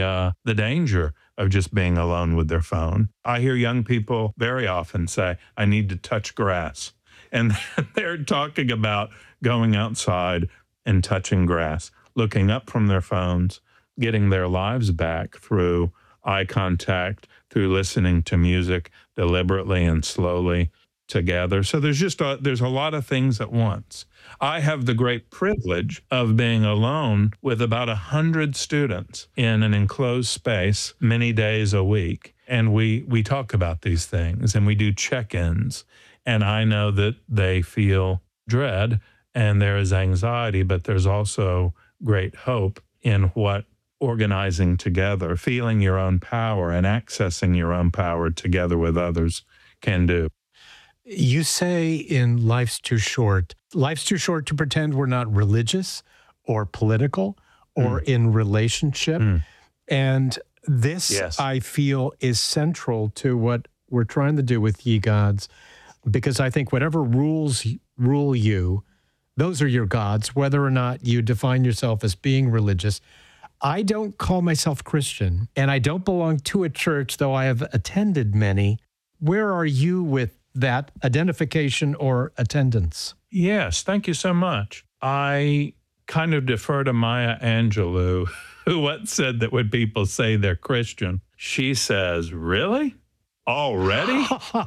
the danger of just being alone with their phone. I hear young people very often say, I need to touch grass. And they're talking about going outside and touching grass, looking up from their phones, getting their lives back through eye contact, through listening to music deliberately and slowly together. So there's a lot of things at once. I have the great privilege of being alone with about 100 students in an enclosed space many days a week. And we talk about these things and we do check-ins. And I know that they feel dread and there is anxiety, but there's also great hope in what organizing together, feeling your own power and accessing your own power together with others can do. You say in life's too short to pretend we're not religious or political or in relationship. And this, yes, I feel, is central to what we're trying to do with Ye Gods, because I think whatever rules rule you, those are your gods, whether or not you define yourself as being religious. I don't call myself Christian, and I don't belong to a church, though I have attended many. Where are you with that identification or attendance? Yes, thank you so much. I kind of defer to Maya Angelou, who once said that when people say they're Christian, she says, really? Already?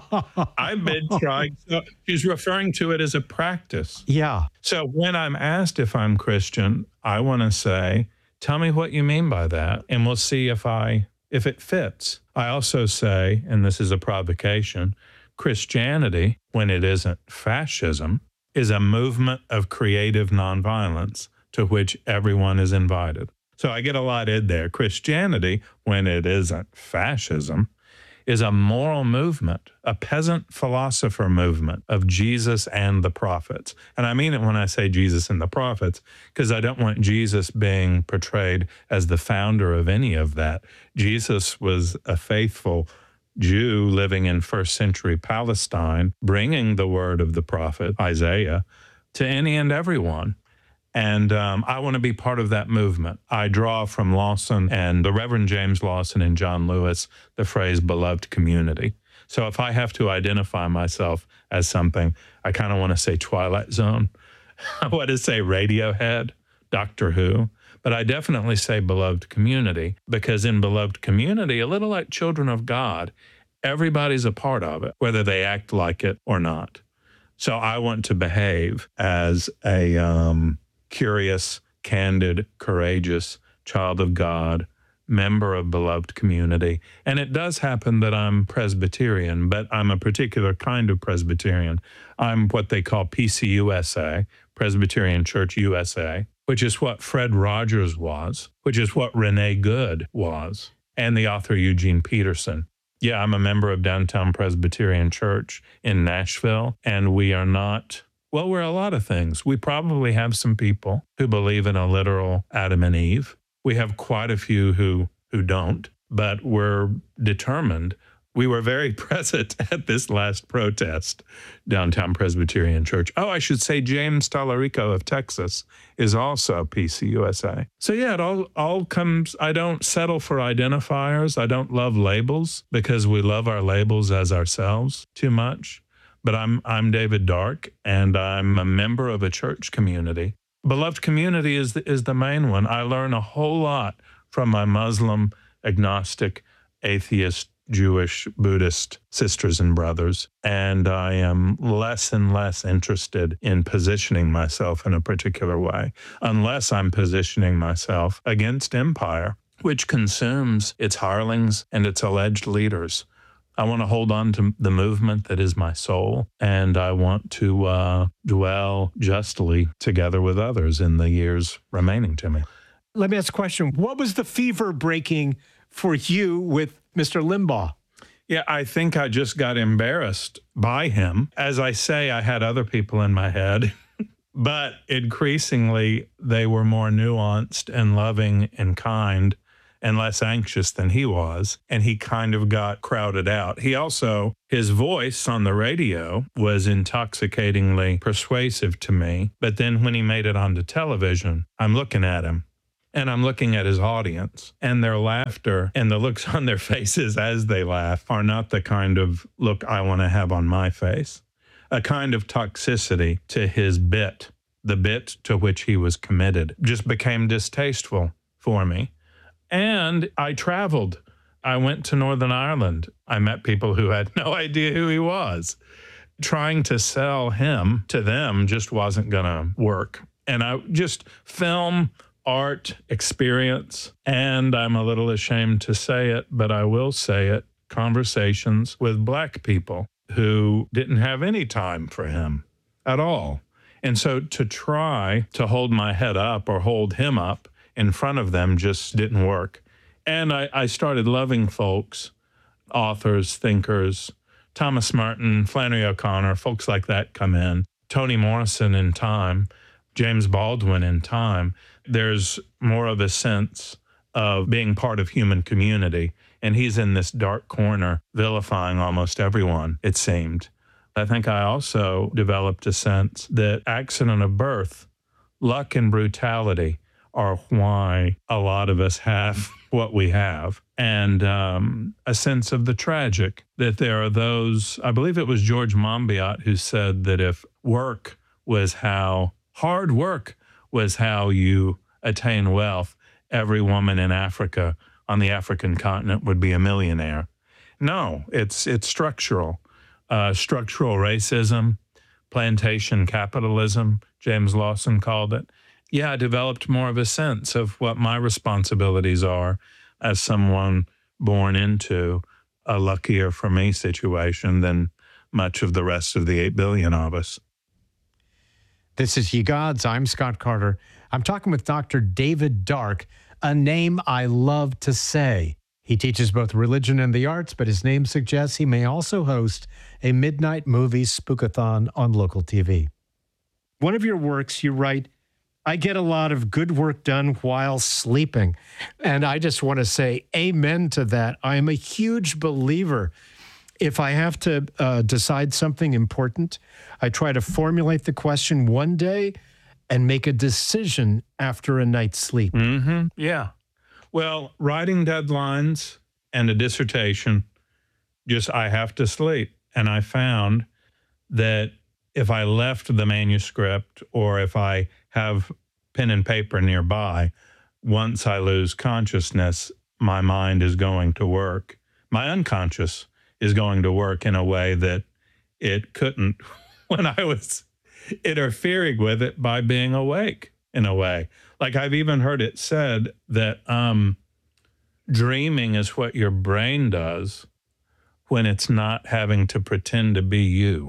I've been trying. So she's referring to it as a practice. Yeah. So when I'm asked if I'm Christian, I want to say, tell me what you mean by that, and we'll see if it fits. I also say, and this is a provocation, Christianity, when it isn't fascism, is a movement of creative nonviolence to which everyone is invited. So I get a lot in there. Christianity, when it isn't fascism, is a moral movement, a peasant philosopher movement of Jesus and the prophets. And I mean it when I say Jesus and the prophets, because I don't want Jesus being portrayed as the founder of any of that. Jesus was a faithful Jew living in first century Palestine, bringing the word of the prophet Isaiah to any and everyone. And I want to be part of that movement. I draw from Lawson and the Reverend James Lawson and John Lewis the phrase beloved community. So if I have to identify myself as something, I kind of want to say Twilight Zone. I want to say Radiohead, Doctor Who. But I definitely say beloved community, because in beloved community, a little like children of God, everybody's a part of it, whether they act like it or not. So I want to behave as a curious, candid, courageous child of God, member of beloved community. And it does happen that I'm Presbyterian, but I'm a particular kind of Presbyterian. I'm what they call PCUSA, Presbyterian Church USA, which is what Fred Rogers was, which is what Renee Good was, and the author Eugene Peterson. Yeah, I'm a member of Downtown Presbyterian Church in Nashville, and we are not, well, we're a lot of things. We probably have some people who believe in a literal Adam and Eve. We have quite a few who don't, but we're determined. We were very present at this last protest, Downtown Presbyterian Church. Oh, I should say James Tallarico of Texas is also PCUSA. So yeah, it all comes, I don't settle for identifiers. I don't love labels because we love our labels as ourselves too much. But I'm David Dark, and I'm a member of a church community. Beloved community is the main one. I learn a whole lot from my Muslim, agnostic, atheist, Jewish, Buddhist sisters and brothers, and I am less and less interested in positioning myself in a particular way, unless I'm positioning myself against empire, which consumes its hirelings and its alleged leaders. I want to hold on to the movement that is my soul, and I want to dwell justly together with others in the years remaining to me. Let me ask a question. What was the fever breaking for you with Mr. Limbaugh? Yeah, I think I just got embarrassed by him. As I say, I had other people in my head, but increasingly they were more nuanced and loving and kind and less anxious than he was, and he kind of got crowded out. His voice on the radio was intoxicatingly persuasive to me, but then when he made it onto television, I'm looking at him, And I'm looking at his audience, and their laughter and the looks on their faces as they laugh are not the kind of look I want to have on my face. A kind of toxicity to his bit, the bit to which he was committed, just became distasteful for me. And I traveled. I went to Northern Ireland. I met people who had no idea who he was. Trying to sell him to them just wasn't going to work. And I just film, art, experience, and I'm a little ashamed to say it, but I will say it, conversations with Black people who didn't have any time for him at all. And so to try to hold my head up or hold him up in front of them just didn't work. And I started loving folks, authors, thinkers, Thomas Merton, Flannery O'Connor, folks like that come in, Toni Morrison in time, James Baldwin in time. There's more of a sense of being part of human community. And he's in this dark corner, vilifying almost everyone, it seemed. I think I also developed a sense that accident of birth, luck and brutality are why a lot of us have what we have. And a sense of the tragic, that there are those, I believe it was George Monbiot who said that if hard work was how you attain wealth, every woman in Africa, on the African continent, would be a millionaire. No, it's structural. Structural racism, plantation capitalism, James Lawson called it. Yeah, I developed more of a sense of what my responsibilities are as someone born into a luckier for me situation than much of the rest of the 8 billion of us. This is Ye Gods. I'm Scott Carter. I'm talking with Dr. David Dark, a name I love to say. He teaches both religion and the arts, but his name suggests he may also host a midnight movie spookathon on local TV. One of your works, you write, I get a lot of good work done while sleeping. And I just want to say amen to that. I am a huge believer. If I have to decide something important, I try to formulate the question one day and make a decision after a night's sleep. Mm-hmm. Yeah. Well, writing deadlines and a dissertation, I have to sleep. And I found that if I left the manuscript or if I have pen and paper nearby, once I lose consciousness, my mind is going to work. My unconscious is going to work in a way that it couldn't when I was interfering with it by being awake in a way. Like I've even heard it said that dreaming is what your brain does when it's not having to pretend to be you.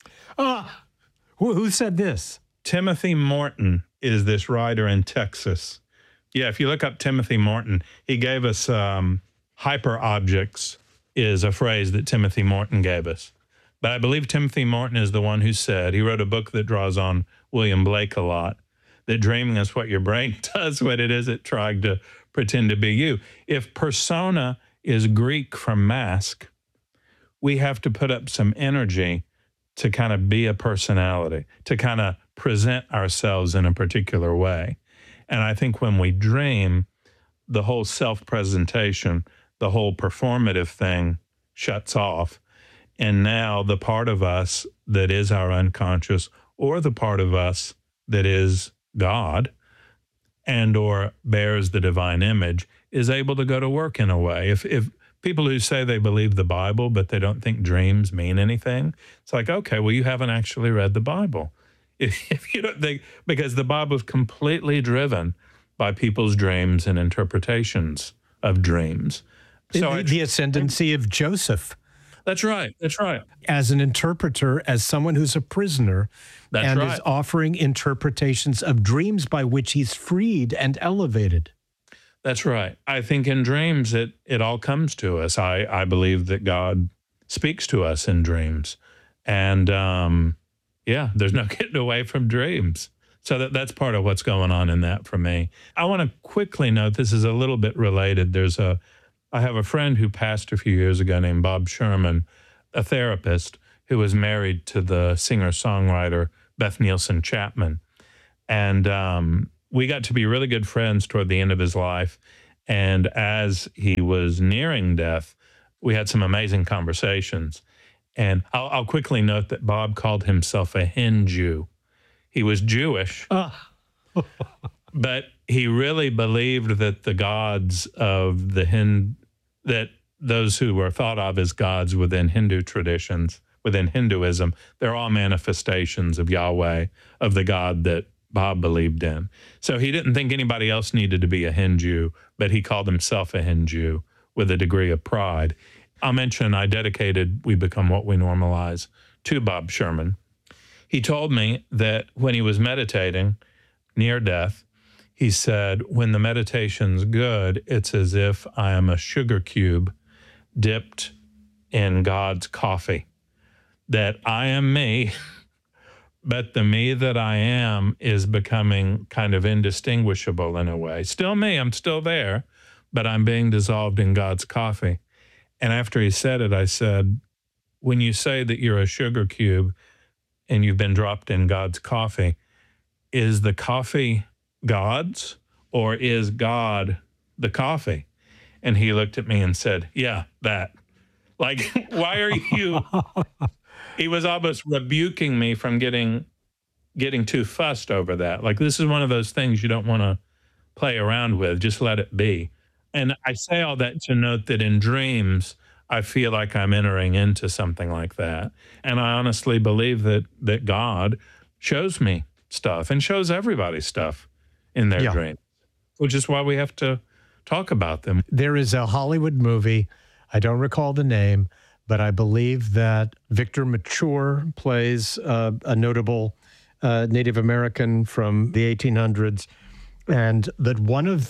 Who said this? Timothy Morton is this writer in Texas. Yeah, if you look up Timothy Morton, he gave us hyper objects is a phrase that Timothy Morton gave us. But I believe Timothy Morton is the one who said, he wrote a book that draws on William Blake a lot, that dreaming is what your brain does when it isn't trying to pretend to be you. If persona is Greek from mask, we have to put up some energy to kind of be a personality, to kind of present ourselves in a particular way. And I think when we dream, the whole self-presentation, the whole performative thing shuts off. And now the part of us that is our unconscious, or the part of us that is God and or bears the divine image, is able to go to work in a way. If people who say they believe the Bible, but they don't think dreams mean anything, it's like, okay, well, you haven't actually read the Bible. If you don't think, because the Bible is completely driven by people's dreams and interpretations of dreams. So the ascendancy of Joseph. That's right. That's right. As an interpreter, as someone who's a prisoner, That's right. is offering interpretations of dreams by which he's freed and elevated. That's right. I think in dreams, it all comes to us. I believe that God speaks to us in dreams. And yeah, there's no getting away from dreams. So that's part of what's going on in that for me. I want to quickly note, this is a little bit related. I have a friend who passed a few years ago named Bob Sherman, a therapist who was married to the singer-songwriter Beth Nielsen Chapman. And we got to be really good friends toward the end of his life. And as he was nearing death, we had some amazing conversations. And I'll quickly note that Bob called himself a Hindu. He was Jewish, but he really believed that the gods of that those who were thought of as gods within Hindu traditions, within Hinduism, they're all manifestations of Yahweh, of the God that Bob believed in. So he didn't think anybody else needed to be a Hindu, but he called himself a Hindu with a degree of pride. I'll mention I dedicated We Become What We Normalize to Bob Sherman. He told me that when he was meditating near death, he said, when the meditation's good, it's as if I am a sugar cube dipped in God's coffee, that I am me, but the me that I am is becoming kind of indistinguishable in a way. Still me, I'm still there, but I'm being dissolved in God's coffee. And after he said it, I said, when you say that you're a sugar cube and you've been dropped in God's coffee, is the coffee God's or is God the coffee? And he looked at me and said, yeah, that. Like, why are you? He was almost rebuking me from getting too fussed over that. Like, this is one of those things you don't want to play around with. Just let it be. And I say all that to note that in dreams, I feel like I'm entering into something like that. And I honestly believe that God shows me stuff and shows everybody stuff in their dreams, which is why we have to talk about them. There is a Hollywood movie, I don't recall the name, but I believe that Victor Mature plays a notable Native American from the 1800s, and that one of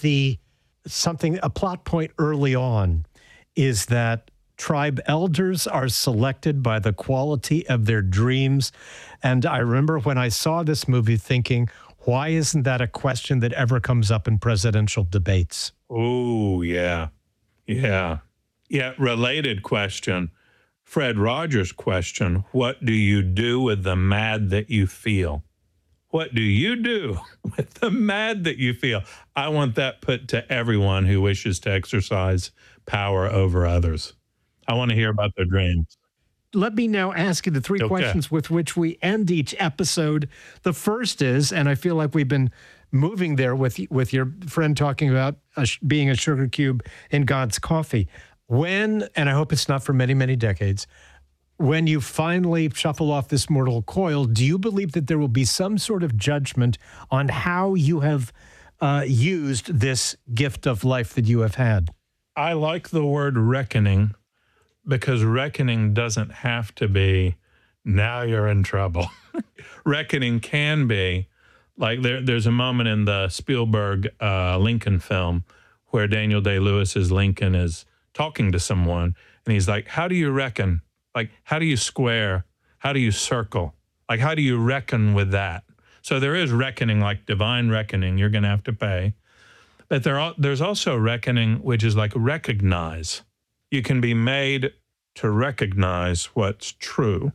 a plot point early on is that tribe elders are selected by the quality of their dreams. And I remember when I saw this movie thinking, why isn't that a question that ever comes up in presidential debates? Oh, yeah. Yeah. Yeah. Related question. Fred Rogers' question, what do you do with the mad that you feel? What do you do with the mad that you feel? I want that put to everyone who wishes to exercise power over others. I want to hear about their dreams. Let me now ask you the three questions with which we end each episode. The first is, and I feel like we've been moving there with your friend talking about being a sugar cube in God's coffee. When, and I hope it's not for many, many decades, when you finally shuffle off this mortal coil, do you believe that there will be some sort of judgment on how you have used this gift of life that you have had? I like the word reckoning, because reckoning doesn't have to be, now you're in trouble. Reckoning can be, like there's a moment in the Spielberg Lincoln film where Daniel Day-Lewis's Lincoln is talking to someone, and he's like, how do you reckon? Like, how do you square? How do you circle? Like, how do you reckon with that? So there is reckoning, like divine reckoning, you're going to have to pay. But there's also reckoning, which is like recognize. You can be made to recognize what's true.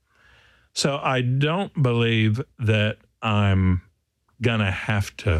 So I don't believe that I'm going to have to,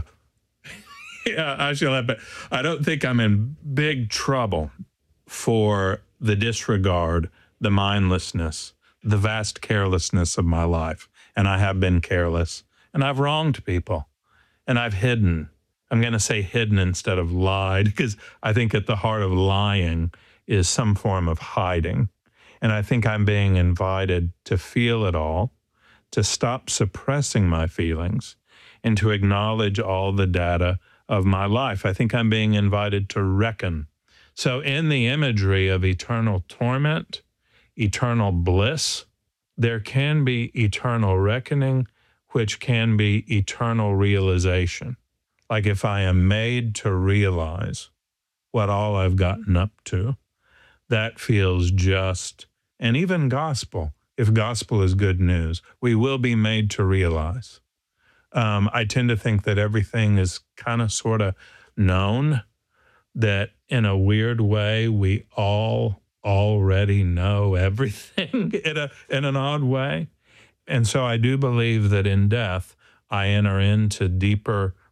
I don't think I'm in big trouble for the disregard, the mindlessness, the vast carelessness of my life. And I have been careless, and I've wronged people, and I've hidden. I'm going to say hidden instead of lied, because I think at the heart of lying is some form of hiding. And I think I'm being invited to feel it all, to stop suppressing my feelings, and to acknowledge all the data of my life. I think I'm being invited to reckon. So in the imagery of eternal torment, eternal bliss, there can be eternal reckoning, which can be eternal realization. Like if I am made to realize what all I've gotten up to, that feels just, and even gospel, if gospel is good news, we will be made to realize. I tend to think that everything is kind of sort of known, that in a weird way, we all already know everything in an odd way. And so I do believe that in death, I enter into deeper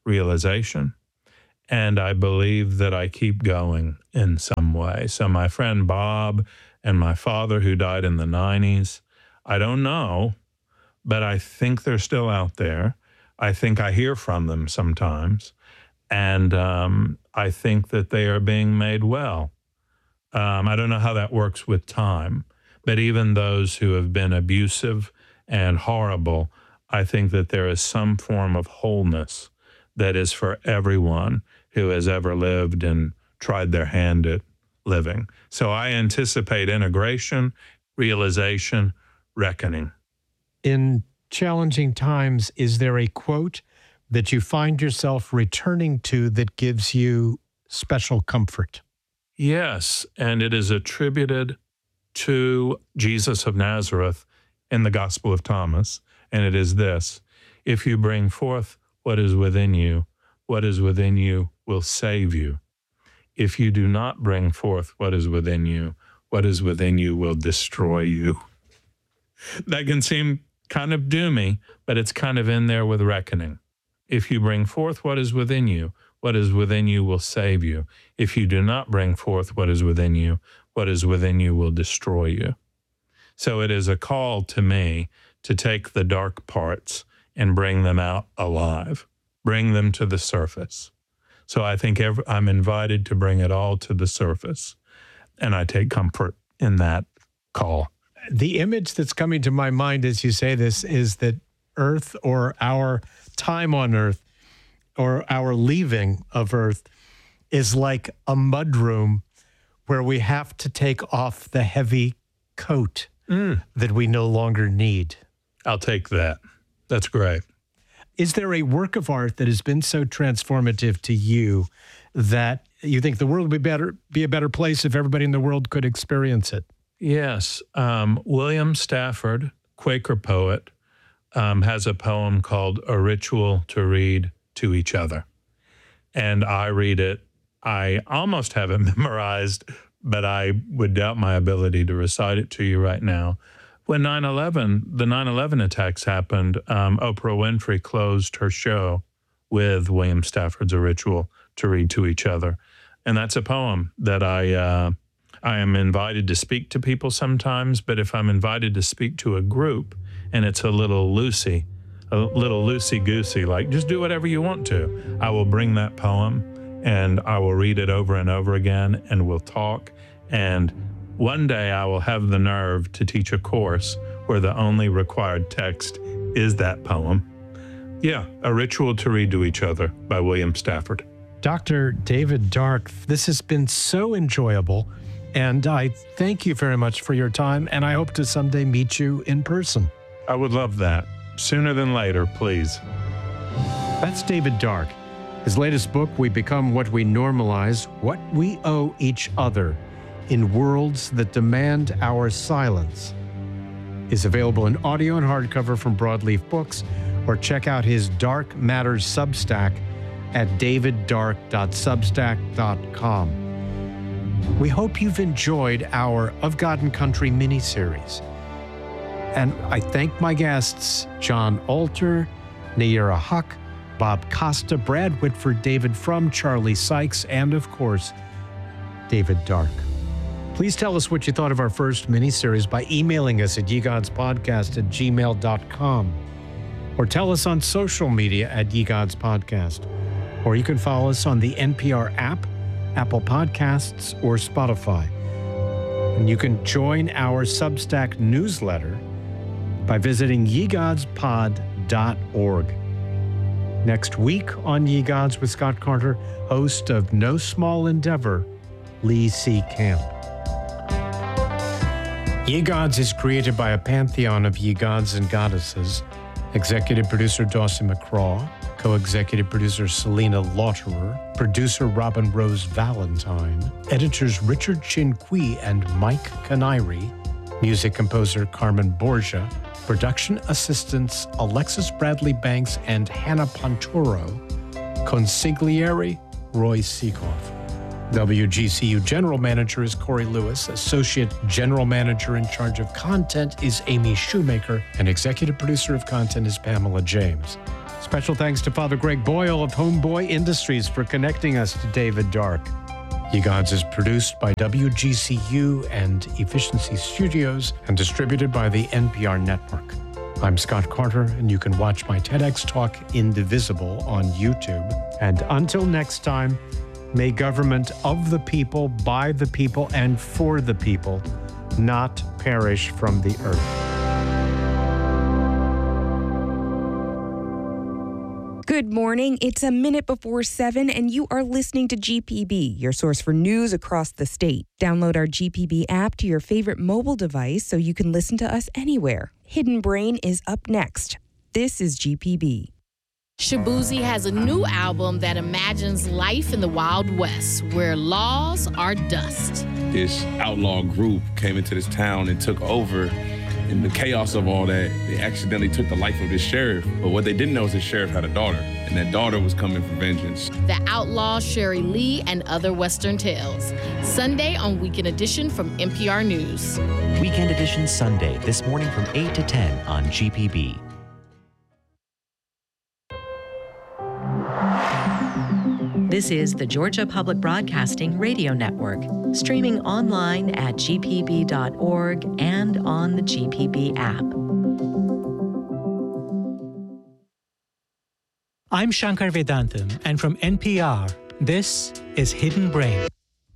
realization. And I believe that I keep going in some way. So my friend Bob and my father, who died in the 90s, I don't know, but I think they're still out there. I think I hear from them sometimes. And I think that they are being made well. I don't know how that works with time, but even those who have been abusive and horrible, I think that there is some form of wholeness that is for everyone who has ever lived and tried their hand at living. So I anticipate integration, realization, reckoning. In challenging times, is there a quote that you find yourself returning to that gives you special comfort? Yes, and it is attributed to Jesus of Nazareth in the Gospel of Thomas, and it is this: if you bring forth what is within you will save you. If you do not bring forth what is within you will destroy you. That can seem kind of doomy, but it's kind of in there with reckoning. If you bring forth what is within you will save you. If you do not bring forth what is within you will destroy you. So it is a call to me to take the dark parts and bring them out alive, bring them to the surface. So I think I'm invited to bring it all to the surface, and I take comfort in that call. The image that's coming to my mind as you say this is that Earth, or our time on Earth, or our leaving of Earth, is like a mudroom where we have to take off the heavy coat that we no longer need. I'll take that. That's great. Is there a work of art that has been so transformative to you that you think the world would be a better place if everybody in the world could experience it? Yes. William Stafford, Quaker poet, has a poem called A Ritual to Read to Each Other. And I read it. I almost have it memorized, but I would doubt my ability to recite it to you right now. When the 9/11 attacks happened, Oprah Winfrey closed her show with William Stafford's A Ritual to Read to Each Other. And that's a poem that I am invited to speak to people sometimes, but if I'm invited to speak to a group and it's a little loosey-goosey, like just do whatever you want to, I will bring that poem and I will read it over and over again, and we'll talk. And one day I will have the nerve to teach a course where the only required text is that poem. Yeah, A Ritual to Read to Each Other by William Stafford. Dr. David Dark, this has been so enjoyable, and I thank you very much for your time, and I hope to someday meet you in person. I would love that. Sooner than later, please. That's David Dark. His latest book, We Become What We Normalize, What We Owe Each Other in Worlds That Demand Our Silence, is available in audio and hardcover from Broadleaf Books, or check out his Dark Matters Substack at davidddark.substack.com. We hope you've enjoyed our Of God and Country mini-series. And I thank my guests, John Alter, Nayyirah Huq, Bob Costa, Brad Whitford, David Frum, Charlie Sykes, and of course, David Dark. Please tell us what you thought of our first mini-series by emailing us at yegodspodcast@gmail.com, or tell us on social media at yegodspodcast. Or you can follow us on the NPR app, Apple Podcasts, or Spotify. And you can join our Substack newsletter by visiting yegodspod.org. Next week on Ye Gods with Scott Carter, host of No Small Endeavor, Lee C. Camp. Ye Gods is created by a pantheon of ye gods and goddesses. Executive producer Dawson McCraw, co-executive producer Selena Lauterer, producer Robin Rose Valentine, editors Richard Chinqui and Mike Canary, music composer Carmen Borgia, production assistants Alexis Bradley Banks and Hannah Ponturo, consigliere Roy Seekoff. WGCU General Manager is Corey Lewis, Associate General Manager in charge of content is Amy Shoemaker, and Executive Producer of Content is Pamela James. Special thanks to Father Greg Boyle of Homeboy Industries for connecting us to David Dark. Ye Gods is produced by WGCU and Efficiency Studios and distributed by the NPR Network. I'm Scott Carter, and you can watch my TEDx talk, Indivisible, on YouTube. And until next time, may government of the people, by the people, and for the people not perish from the earth. Good morning. It's a minute before 7, and you are listening to GPB, your source for news across the state. Download our GPB app to your favorite mobile device so you can listen to us anywhere. Hidden Brain is up next. This is GPB. Shaboozey has a new album that imagines life in the Wild West, where laws are dust. This outlaw group came into this town and took over. In the chaos of all that, they accidentally took the life of this sheriff. But what they didn't know is this sheriff had a daughter, and that daughter was coming for vengeance. The Outlaw, Sherry Lee, and Other Western Tales. Sunday on Weekend Edition from NPR News. Weekend Edition Sunday, this morning from 8 to 10 on GPB. This is the Georgia Public Broadcasting Radio Network, streaming online at gpb.org and on the GPB app. I'm Shankar Vedantam, and from NPR, this is Hidden Brain.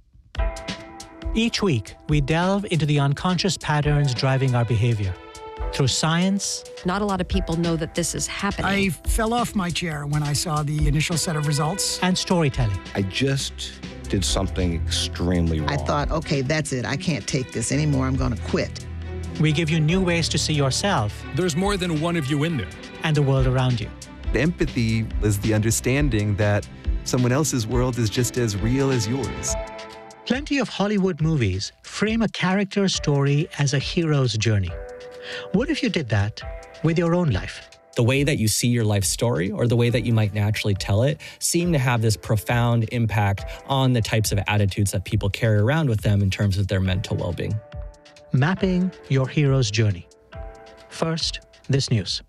Each week, we delve into the unconscious patterns driving our behavior. Through science. Not a lot of people know that this is happening. I fell off my chair when I saw the initial set of results. And storytelling. I just did something extremely wrong. I thought, okay, that's it. I can't take this anymore. I'm going to quit. We give you new ways to see yourself. There's more than one of you in there. And the world around you. Empathy is the understanding that someone else's world is just as real as yours. Plenty of Hollywood movies frame a character's story as a hero's journey. What if you did that with your own life? The way that you see your life story or the way that you might naturally tell it seem to have this profound impact on the types of attitudes that people carry around with them in terms of their mental well-being. Mapping your hero's journey. First, this news.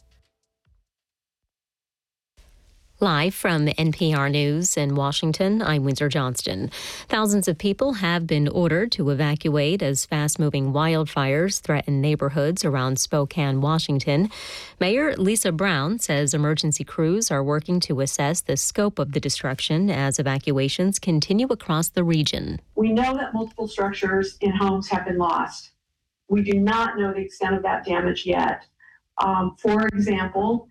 Live from NPR News in Washington, I'm Windsor Johnston. Thousands of people have been ordered to evacuate as fast-moving wildfires threaten neighborhoods around Spokane, Washington. Mayor Lisa Brown says emergency crews are working to assess the scope of the destruction as evacuations continue across the region. We know that multiple structures in homes have been lost. We do not know the extent of that damage yet. For example,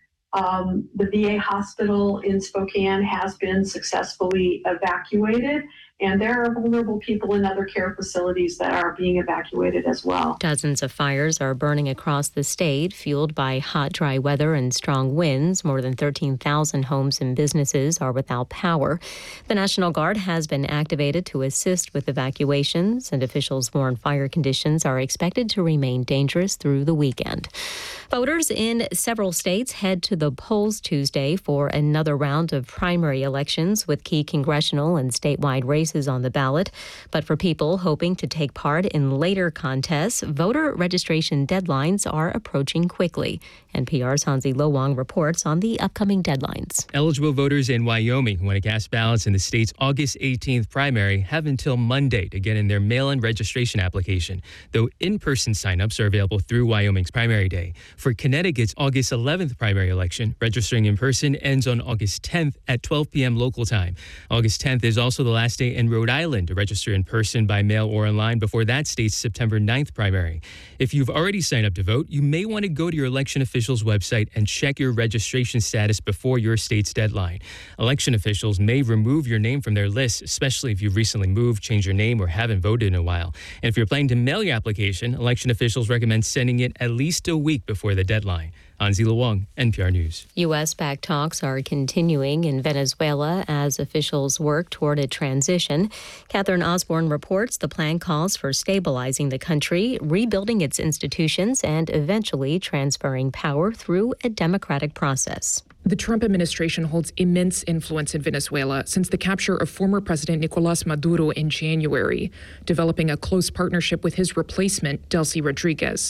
the VA hospital in Spokane has been successfully evacuated, and there are vulnerable people in other care facilities that are being evacuated as well. Dozens of fires are burning across the state, fueled by hot, dry weather and strong winds. More than 13,000 homes and businesses are without power. The National Guard has been activated to assist with evacuations, and officials warn fire conditions are expected to remain dangerous through the weekend. Voters in several states head to the polls Tuesday for another round of primary elections with key congressional and statewide races on the ballot. But for people hoping to take part in later contests, voter registration deadlines are approaching quickly. NPR's Hansi Lo-Wang reports on the upcoming deadlines. Eligible voters in Wyoming who want to cast ballots in the state's August 18th primary have until Monday to get in their mail-in registration application, though in-person sign-ups are available through Wyoming's primary day. For Connecticut's August 11th primary election, registering in person ends on August 10th at 12 p.m. local time. August 10th is also the last day in Rhode Island to register in person by mail or online before that state's September 9th primary. If you've already signed up to vote, you may want to go to your election official's website and check your registration status before your state's deadline. Election officials may remove your name from their list, especially if you've recently moved, changed your name, or haven't voted in a while. And if you're planning to mail your application, election officials recommend sending it at least a week before the deadline. Hansi Lo-Wang, NPR News. U.S.-backed talks are continuing in Venezuela as officials work toward a transition. Catherine Osborne reports the plan calls for stabilizing the country, rebuilding its institutions, and eventually transferring power through a democratic process. The Trump administration holds immense influence in Venezuela since the capture of former President Nicolás Maduro in January, developing a close partnership with his replacement, Delcy Rodriguez.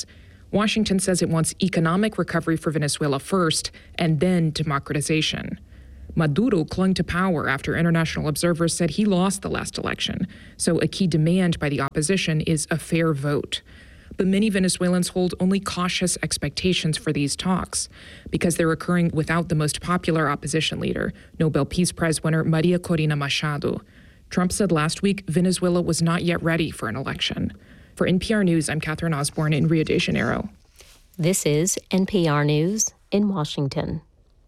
Washington says it wants economic recovery for Venezuela first, and then democratization. Maduro clung to power after international observers said he lost the last election, so a key demand by the opposition is a fair vote. But many Venezuelans hold only cautious expectations for these talks because they're occurring without the most popular opposition leader, Nobel Peace Prize winner Maria Corina Machado. Trump said last week Venezuela was not yet ready for an election. For NPR News, I'm Catherine Osborne in Rio de Janeiro. This is NPR News in Washington.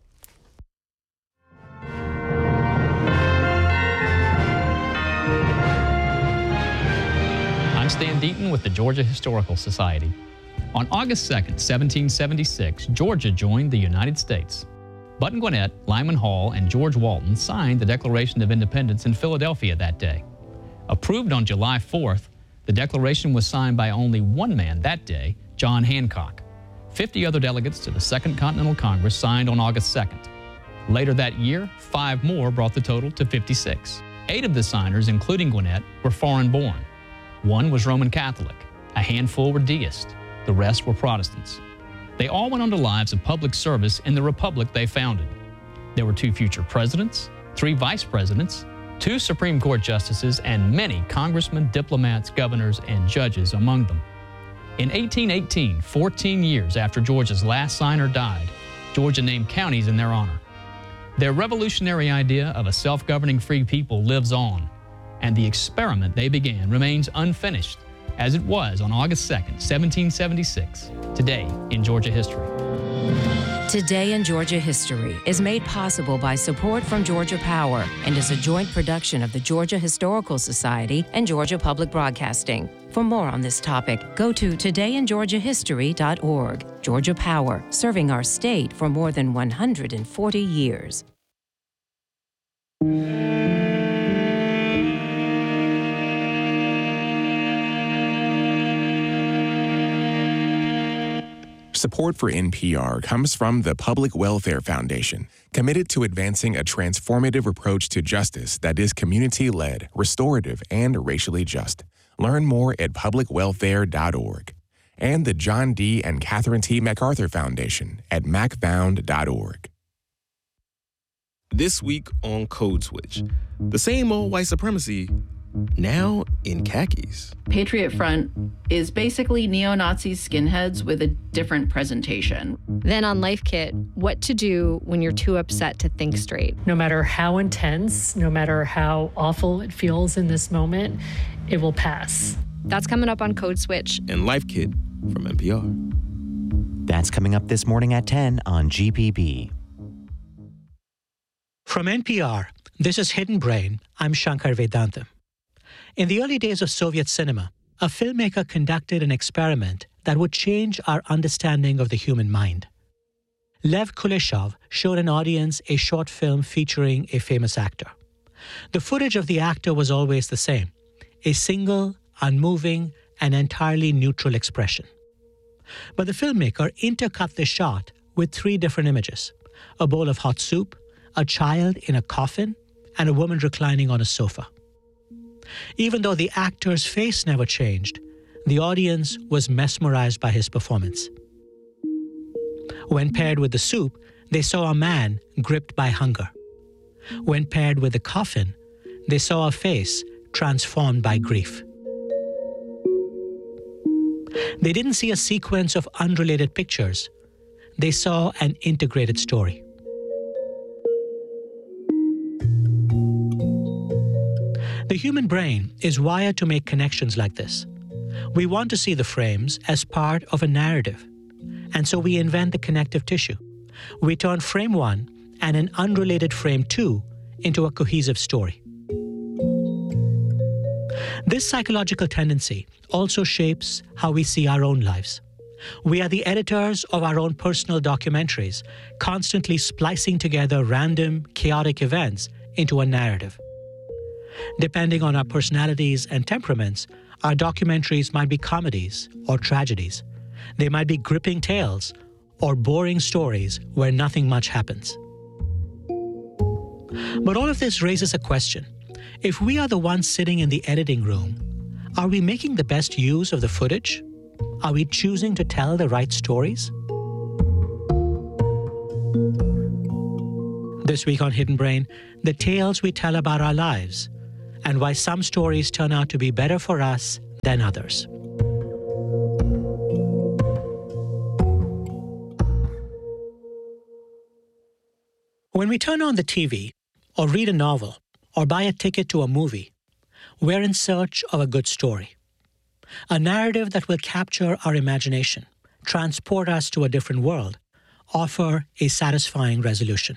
I'm Stan Deaton with the Georgia Historical Society. On August 2nd, 1776, Georgia joined the United States. Button Gwinnett, Lyman Hall, and George Walton signed the Declaration of Independence in Philadelphia that day. Approved on July 4th, the Declaration was signed by only one man that day, John Hancock. 50 other delegates to the Second Continental Congress signed on August 2nd. Later that year, 5 more brought the total to 56. 8 of the signers, including Gwinnett, were foreign-born. 1 was Roman Catholic, a handful were deist, the rest were Protestants. They all went on to lives of public service in the republic they founded. There were 2 future presidents, 3 vice presidents, 2 Supreme Court justices, and many congressmen, diplomats, governors, and judges among them. In 1818, 14 years after Georgia's last signer died, Georgia named counties in their honor. Their revolutionary idea of a self-governing free people lives on, and the experiment they began remains unfinished, as it was on August 2nd, 1776, today in Georgia history. Today in Georgia History is made possible by support from Georgia Power and is a joint production of the Georgia Historical Society and Georgia Public Broadcasting. For more on this topic, go to todayingeorgiahistory.org. Georgia Power, serving our state for more than 140 years. Support for NPR comes from the Public Welfare Foundation, committed to advancing a transformative approach to justice that is community-led, restorative, and racially just. Learn more at publicwelfare.org. And the John D. and Catherine T. MacArthur Foundation at macfound.org. This week on Code Switch, the same old white supremacy, now in khakis. Patriot Front is basically neo-Nazi skinheads with a different presentation. Then on Life Kit, what to do when you're too upset to think straight. No matter how intense, no matter how awful it feels in this moment, it will pass. That's coming up on Code Switch. And Life Kit from NPR. That's coming up this morning at 10 on GPB. From NPR, this is Hidden Brain. I'm Shankar Vedantam. In the early days of Soviet cinema, a filmmaker conducted an experiment that would change our understanding of the human mind. Lev Kuleshov showed an audience a short film featuring a famous actor. The footage of the actor was always the same, a single, unmoving, and entirely neutral expression. But the filmmaker intercut the shot with 3 different images: a bowl of hot soup, a child in a coffin, and a woman reclining on a sofa. Even though the actor's face never changed, the audience was mesmerized by his performance. When paired with the soup, they saw a man gripped by hunger. When paired with the coffin, they saw a face transformed by grief. They didn't see a sequence of unrelated pictures. They saw an integrated story. The human brain is wired to make connections like this. We want to see the frames as part of a narrative, and so we invent the connective tissue. We turn frame 1 and an unrelated frame 2 into a cohesive story. This psychological tendency also shapes how we see our own lives. We are the editors of our own personal documentaries, constantly splicing together random, chaotic events into a narrative. Depending on our personalities and temperaments, our documentaries might be comedies or tragedies. They might be gripping tales or boring stories where nothing much happens. But all of this raises a question. If we are the ones sitting in the editing room, are we making the best use of the footage? Are we choosing to tell the right stories? This week on Hidden Brain, the tales we tell about our lives and why some stories turn out to be better for us than others. When we turn on the TV, or read a novel, or buy a ticket to a movie, we're in search of a good story. A narrative that will capture our imagination, transport us to a different world, offer a satisfying resolution.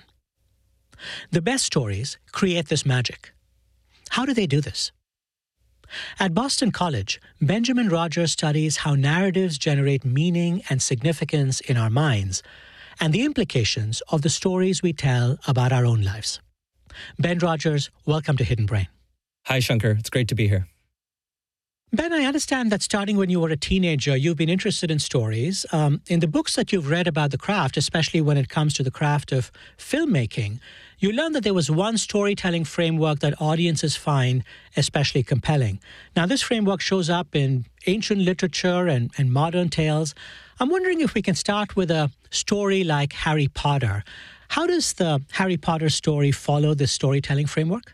The best stories create this magic. How do they do this? At Boston College, Benjamin Rogers studies how narratives generate meaning and significance in our minds, and the implications of the stories we tell about our own lives. Ben Rogers, welcome to Hidden Brain. Hi, Shankar. It's great to be here. Ben, I understand that starting when you were a teenager, you've been interested in stories. In the books that you've read about the craft, especially when it comes to the craft of filmmaking, you learned that there was one storytelling framework that audiences find especially compelling. Now, this framework shows up in ancient literature and modern tales. I'm wondering if we can start with a story like Harry Potter. How does the Harry Potter story follow this storytelling framework?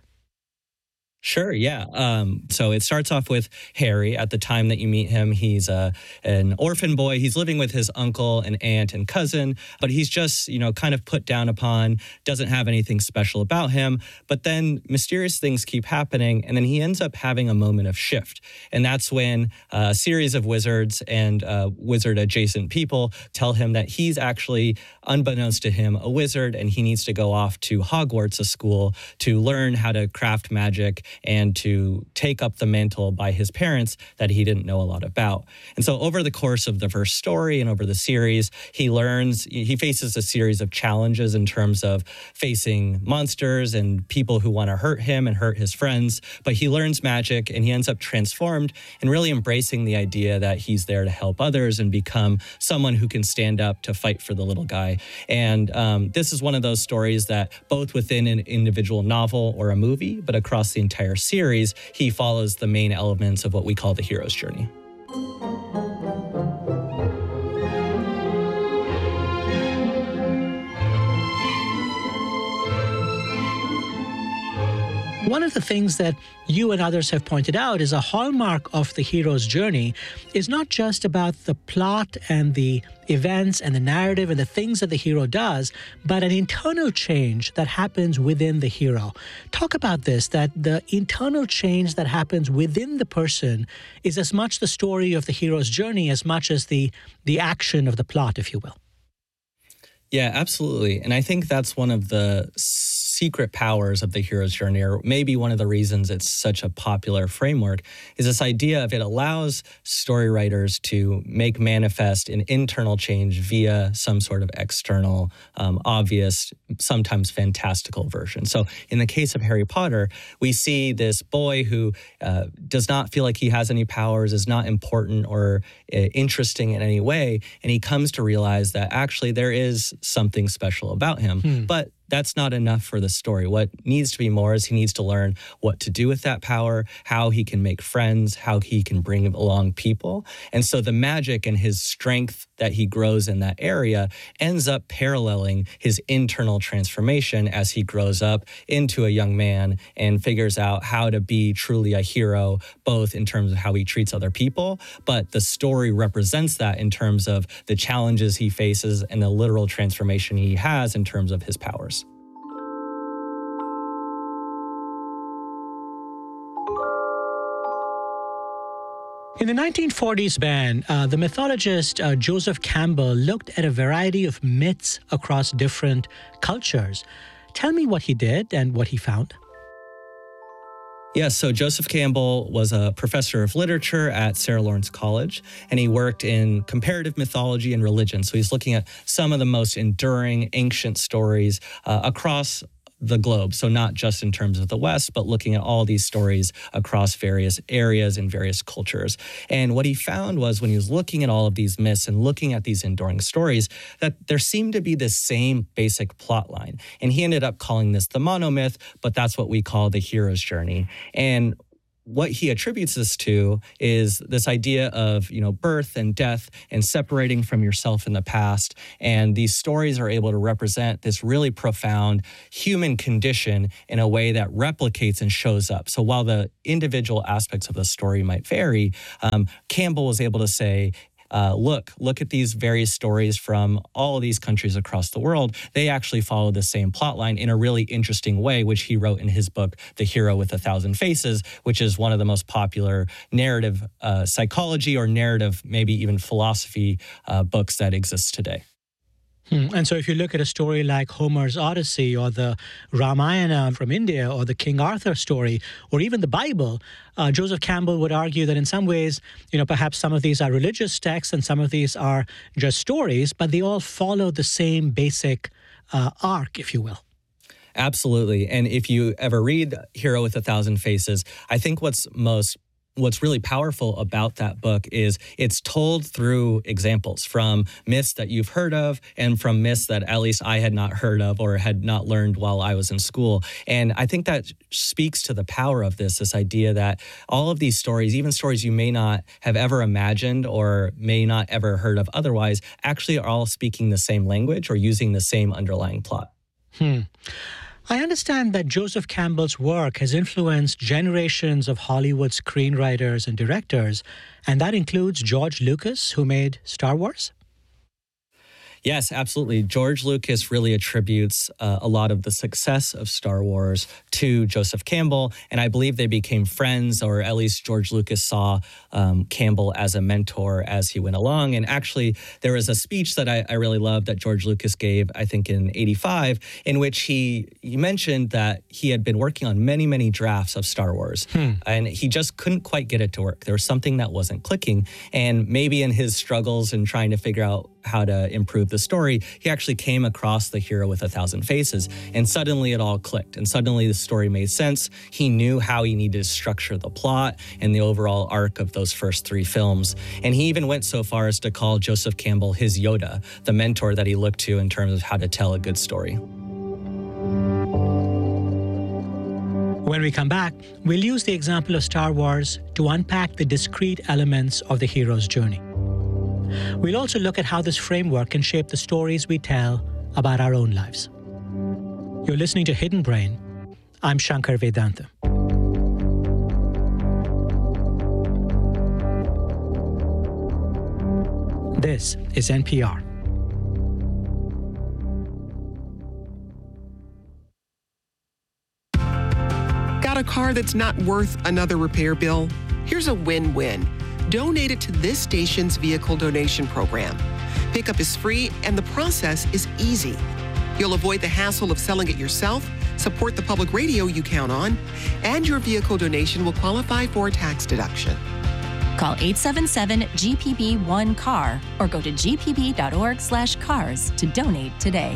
Sure, yeah. So it starts off with Harry. At the time that you meet him, he's an orphan boy. He's living with his uncle and aunt and cousin, but he's just, kind of put down upon, doesn't have anything special about him. But then mysterious things keep happening, and then he ends up having a moment of shift. And that's when a series of wizards and wizard-adjacent people tell him that he's actually, unbeknownst to him, a wizard, and he needs to go off to Hogwarts, a school, to learn how to craft magic and to take up the mantle by his parents that he didn't know a lot about. And so over the course of the first story and over the series, he faces a series of challenges in terms of facing monsters and people who want to hurt him and hurt his friends. But he learns magic and he ends up transformed and really embracing the idea that he's there to help others and become someone who can stand up to fight for the little guy. And this is one of those stories that both within an individual novel or a movie, but across the entire series, he follows the main elements of what we call the hero's journey. One of the things that you and others have pointed out is a hallmark of the hero's journey is not just about the plot and the events and the narrative and the things that the hero does, but an internal change that happens within the hero. Talk about this, that the internal change that happens within the person is as much the story of the hero's journey as much as the action of the plot, if you will. Yeah, absolutely. And I think that's one of the secret powers of the hero's journey, or maybe one of the reasons it's such a popular framework, is this idea of it allows story writers to make manifest an internal change via some sort of external, obvious, sometimes fantastical version. So in the case of Harry Potter, we see this boy who does not feel like he has any powers, is not important or interesting in any way, and he comes to realize that actually there is something special about him. But that's not enough for the story. What needs to be more is he needs to learn what to do with that power, how he can make friends, how he can bring along people. And so the magic and his strength that he grows in that area ends up paralleling his internal transformation as he grows up into a young man and figures out how to be truly a hero, both in terms of how he treats other people, but the story represents that in terms of the challenges he faces and the literal transformation he has in terms of his powers. In the 1940s, Ben, the mythologist Joseph Campbell looked at a variety of myths across different cultures. Tell me what he did and what he found. Yes, so Joseph Campbell was a professor of literature at Sarah Lawrence College, and he worked in comparative mythology and religion. So he's looking at some of the most enduring ancient stories across the globe. So not just in terms of the West, but looking at all these stories across various areas and various cultures. And what he found was when he was looking at all of these myths and looking at these enduring stories, that there seemed to be the same basic plot line. And he ended up calling this the monomyth, but that's what we call the hero's journey. And what he attributes this to is this idea of, birth and death and separating from yourself in the past. And these stories are able to represent this really profound human condition in a way that replicates and shows up. So while the individual aspects of the story might vary, Campbell was able to say, look at these various stories from all of these countries across the world. They actually follow the same plot line in a really interesting way, which he wrote in his book, The Hero with a Thousand Faces, which is one of the most popular narrative psychology or narrative, maybe even philosophy books that exist today. And so if you look at a story like Homer's Odyssey or the Ramayana from India or the King Arthur story or even the Bible, Joseph Campbell would argue that in some ways, perhaps some of these are religious texts and some of these are just stories, but they all follow the same basic arc, if you will. Absolutely. And if you ever read Hero with a Thousand Faces, I think what's really powerful about that book is it's told through examples from myths that you've heard of and from myths that at least I had not heard of or had not learned while I was in school. And I think that speaks to the power of this idea that all of these stories, even stories you may not have ever imagined or may not ever heard of otherwise, actually are all speaking the same language or using the same underlying plot. I understand that Joseph Campbell's work has influenced generations of Hollywood screenwriters and directors, and that includes George Lucas, who made Star Wars? Yes, absolutely. George Lucas really attributes a lot of the success of Star Wars to Joseph Campbell, and I believe they became friends, or at least George Lucas saw Campbell as a mentor as he went along. And actually, there was a speech that I really loved that George Lucas gave, I think in '85, in which he mentioned that he had been working on many, many drafts of Star Wars, and he just couldn't quite get it to work. There was something that wasn't clicking, and maybe in his struggles and trying to figure out how to improve the story, he actually came across The Hero with a Thousand Faces, and suddenly it all clicked, and suddenly the story made sense. He knew how he needed to structure the plot and the overall arc of those first three films, and he even went so far as to call Joseph Campbell his Yoda, the mentor that he looked to in terms of how to tell a good story. When we come back, we'll use the example of Star Wars to unpack the discrete elements of the hero's journey. We'll also look at how this framework can shape the stories we tell about our own lives. You're listening to Hidden Brain. I'm Shankar Vedanta. This is NPR. Got a car that's not worth another repair bill? Here's a win-win. Donate it to this station's vehicle donation program. Pickup is free and the process is easy. You'll avoid the hassle of selling it yourself, support the public radio you count on, and your vehicle donation will qualify for a tax deduction. Call 877-GPB-1-CAR or go to gpb.org/cars to donate today.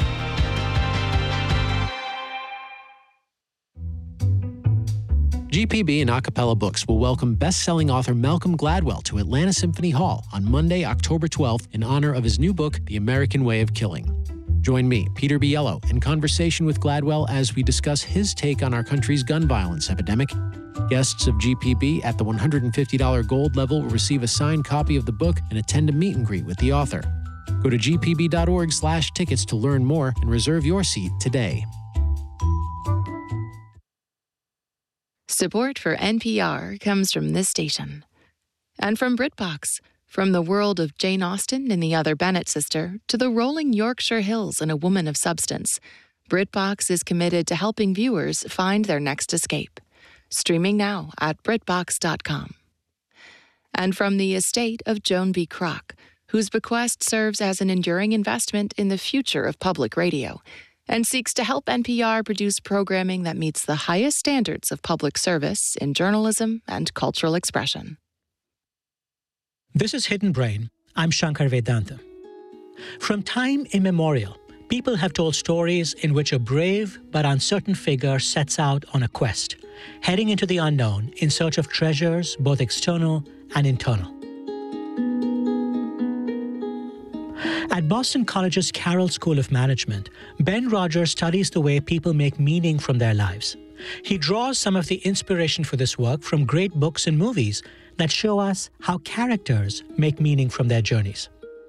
GPB and Acapella Books will welcome best-selling author Malcolm Gladwell to Atlanta Symphony Hall on Monday, October 12th in honor of his new book, The American Way of Killing. Join me, Peter Biello, in conversation with Gladwell as we discuss his take on our country's gun violence epidemic. Guests of GPB at the $150 gold level will receive a signed copy of the book and attend a meet and greet with the author. Go to gpb.org/tickets to learn more and reserve your seat today. Support for NPR comes from this station. And from BritBox, from the world of Jane Austen and the Other Bennet Sister to the rolling Yorkshire Hills and A Woman of Substance, BritBox is committed to helping viewers find their next escape. Streaming now at BritBox.com. And from the estate of Joan B. Kroc, whose bequest serves as an enduring investment in the future of public radio, and seeks to help NPR produce programming that meets the highest standards of public service in journalism and cultural expression. This is Hidden Brain. I'm Shankar Vedanta. From time immemorial, people have told stories in which a brave but uncertain figure sets out on a quest, heading into the unknown in search of treasures both external and internal. At Boston College's Carroll School of Management, Ben Rogers studies the way people make meaning from their lives He draws some of the inspiration for this work from great books and movies that show us how characters make meaning from their journeys.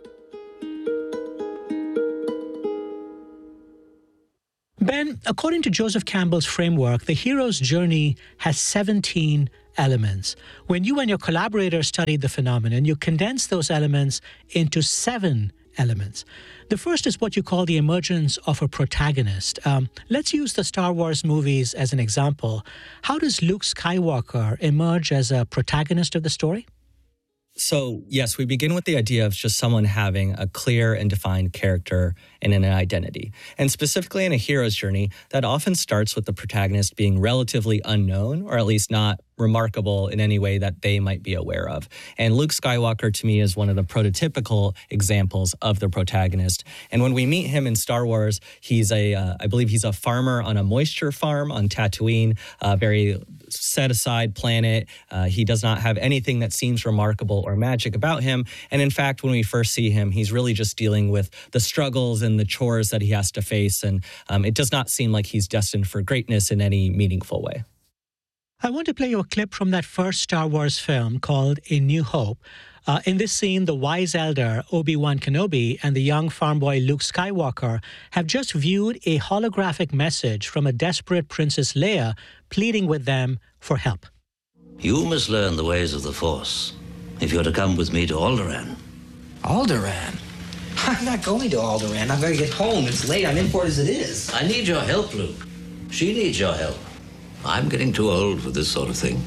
Ben, according to Joseph Campbell's framework, the hero's journey has 17 elements. When you and your collaborators studied the phenomenon, you condensed those elements into 7 elements. The first is what you call the emergence of a protagonist. Let's use the Star Wars movies as an example. How does Luke Skywalker emerge as a protagonist of the story? So, yes, we begin with the idea of just someone having a clear and defined character and an identity. And specifically in a hero's journey, that often starts with the protagonist being relatively unknown, or at least not remarkable in any way that they might be aware of. And Luke Skywalker, to me, is one of the prototypical examples of the protagonist. And when we meet him in Star Wars, he's I believe he's a farmer on a moisture farm on Tatooine, a very set-aside planet. He does not have anything that seems remarkable or magic about him. And in fact, when we first see him, he's really just dealing with the struggles and the chores that he has to face. And it does not seem like he's destined for greatness in any meaningful way. I want to play you a clip from that first Star Wars film called A New Hope. In this scene, the wise elder Obi-Wan Kenobi and the young farm boy Luke Skywalker have just viewed a holographic message from a desperate Princess Leia pleading with them for help. You must learn the ways of the Force if you're to come with me to Alderaan. Alderaan? I'm not going to Alderaan. I've got to get home. It's late. I'm in port as it is. I need your help, Luke. She needs your help. I'm getting too old for this sort of thing.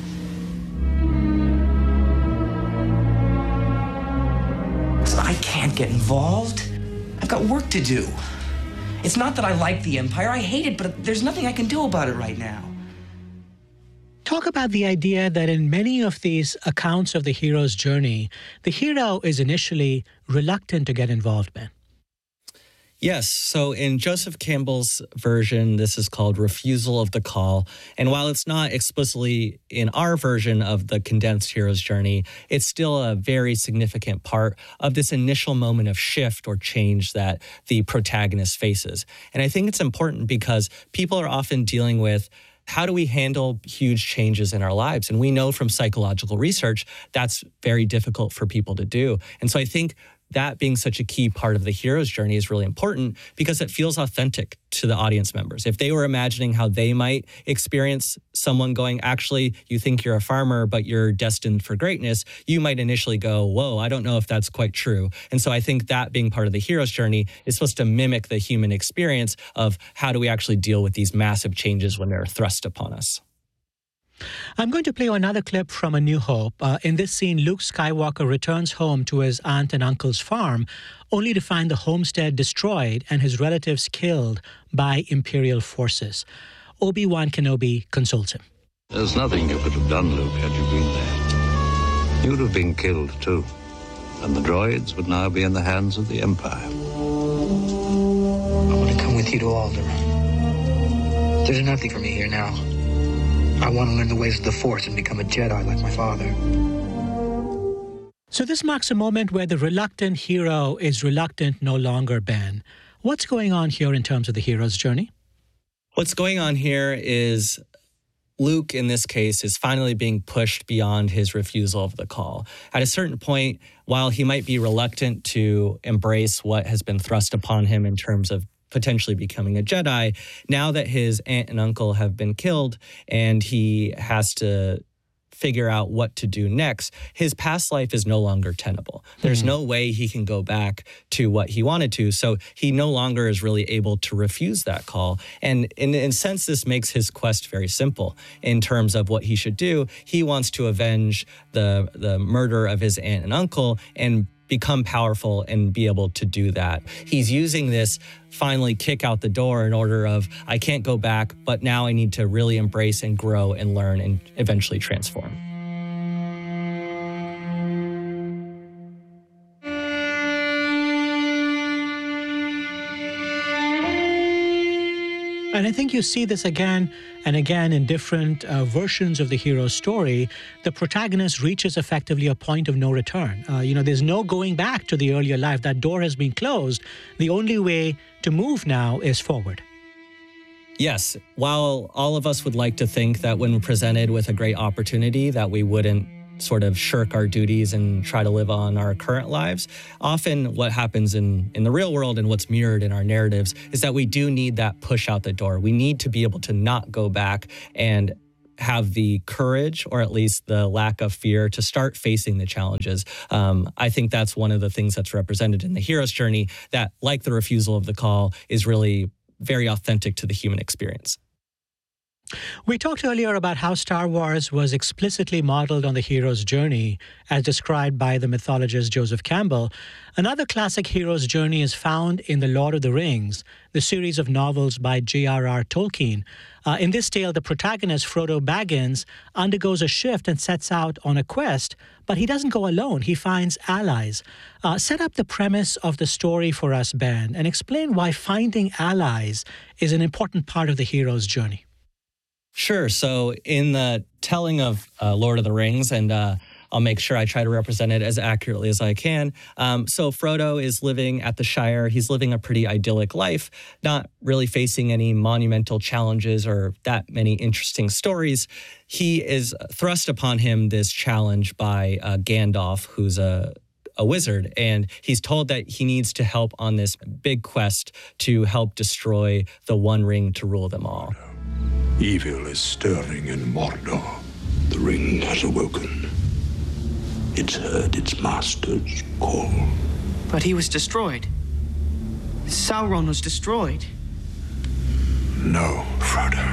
I can't get involved. I've got work to do. It's not that I like the Empire. I hate it, but there's nothing I can do about it right now. Talk about the idea that in many of these accounts of the hero's journey, the hero is initially reluctant to get involved, Ben. Yes. So in Joseph Campbell's version, this is called Refusal of the Call. And while it's not explicitly in our version of the condensed hero's journey, it's still a very significant part of this initial moment of shift or change that the protagonist faces. And I think it's important because people are often dealing with how do we handle huge changes in our lives? And we know from psychological research that's very difficult for people to do. And so I think that being such a key part of the hero's journey is really important because it feels authentic to the audience members. If they were imagining how they might experience someone going, actually, you think you're a farmer, but you're destined for greatness, you might initially go, whoa, I don't know if that's quite true. And so I think that being part of the hero's journey is supposed to mimic the human experience of how do we actually deal with these massive changes when they're thrust upon us. I'm going to play another clip from A New Hope. In this scene, Luke Skywalker returns home to his aunt and uncle's farm, only to find the homestead destroyed and his relatives killed by Imperial forces. Obi-Wan Kenobi consoles him. There's nothing you could have done, Luke, had you been there. You'd have been killed, too. And the droids would now be in the hands of the Empire. I want to come with you to Alderaan. There's nothing for me here now. I want to learn the ways of the Force and become a Jedi like my father. So this marks a moment where the reluctant hero is reluctant no longer, Ben. What's going on here in terms of the hero's journey? What's going on here is Luke, in this case, is finally being pushed beyond his refusal of the call. At a certain point, while he might be reluctant to embrace what has been thrust upon him in terms of potentially becoming a Jedi, now that his aunt and uncle have been killed and he has to figure out what to do next, his past life is no longer tenable. There's no way he can go back to what he wanted to. So he no longer is really able to refuse that call. And in a sense, this makes his quest very simple in terms of what he should do. He wants to avenge the murder of his aunt and uncle and become powerful and be able to do that. He's using this finally kick out the door in order of, I can't go back, but now I need to really embrace and grow and learn and eventually transform. And I think you see this again and again in different versions of the hero's story. The protagonist reaches effectively a point of no return. There's no going back to the earlier life. That door has been closed. The only way to move now is forward. Yes, while all of us would like to think that when presented with a great opportunity that we wouldn't sort of shirk our duties and try to live on our current lives, often what happens in the real world and what's mirrored in our narratives is that we do need that push out the door. We need to be able to not go back and have the courage, or at least the lack of fear, to start facing the challenges. I think that's one of the things that's represented in the hero's journey that, like the refusal of the call, is really very authentic to the human experience. We talked earlier about how Star Wars was explicitly modeled on the hero's journey, as described by the mythologist Joseph Campbell. Another classic hero's journey is found in The Lord of the Rings, the series of novels by J.R.R. Tolkien. In this tale, the protagonist, Frodo Baggins, undergoes a shift and sets out on a quest, but he doesn't go alone. He finds allies. Set up the premise of the story for us, Ben, and explain why finding allies is an important part of the hero's journey. Sure. So in the telling of Lord of the Rings, and I'll make sure I try to represent it as accurately as I can. So Frodo is living at the Shire. He's living a pretty idyllic life, not really facing any monumental challenges or that many interesting stories. He is thrust upon him this challenge by Gandalf, who's a wizard, and he's told that he needs to help on this big quest to help destroy the One Ring to rule them all. Evil is stirring in Mordor. The ring has awoken. It's heard its master's call. But he was destroyed. Sauron was destroyed. No, Frodo.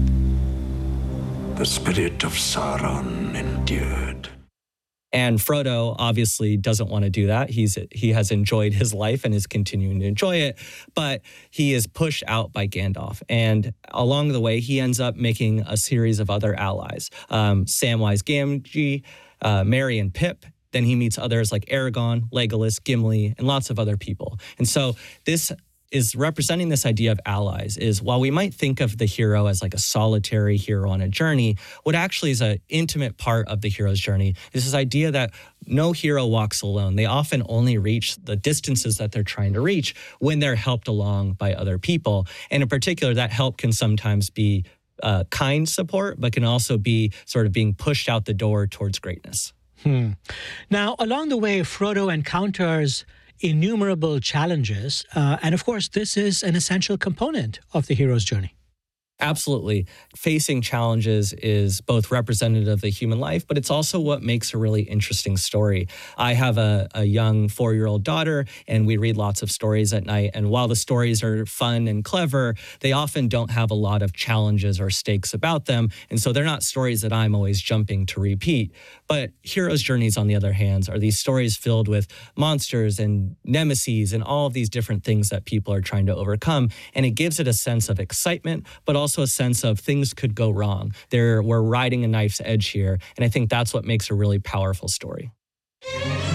The spirit of Sauron endured. And Frodo obviously doesn't want to do that. He has enjoyed his life and is continuing to enjoy it, but he is pushed out by Gandalf. And along the way, he ends up making a series of other allies. Samwise Gamgee, Merry and Pip. Then he meets others like Aragorn, Legolas, Gimli, and lots of other people. And so this is representing this idea of allies, is while we might think of the hero as like a solitary hero on a journey, what actually is an intimate part of the hero's journey is this idea that no hero walks alone. They often only reach the distances that they're trying to reach when they're helped along by other people. And in particular, that help can sometimes be kind support, but can also be sort of being pushed out the door towards greatness. Now, along the way, Frodo encounters innumerable challenges. And of course, this is an essential component of the hero's journey. Absolutely. Facing challenges is both representative of the human life, but it's also what makes a really interesting story. I have a young 4-year-old daughter, and we read lots of stories at night. And while the stories are fun and clever, they often don't have a lot of challenges or stakes about them. And so they're not stories that I'm always jumping to repeat. But hero's journeys, on the other hand, are these stories filled with monsters and nemesis and all of these different things that people are trying to overcome. And it gives it a sense of excitement, but also a sense of things could go wrong. We're riding a knife's edge here. And I think that's what makes a really powerful story.